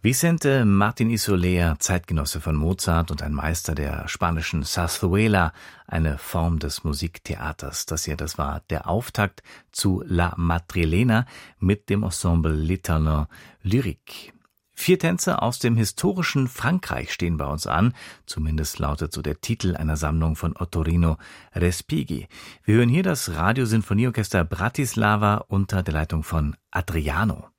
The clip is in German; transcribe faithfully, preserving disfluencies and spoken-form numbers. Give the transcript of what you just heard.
Vicente Martín y Soler, Zeitgenosse von Mozart und ein Meister der spanischen Zarzuela, eine Form des Musiktheaters. Das hier, das war der Auftakt zu La Madrilena mit dem Ensemble L'Éternel Lyrique. Vier Tänze aus dem historischen Frankreich stehen bei uns an, zumindest lautet so der Titel einer Sammlung von Ottorino Respighi. Wir hören hier das Radiosinfonieorchester Bratislava unter der Leitung von Adriano.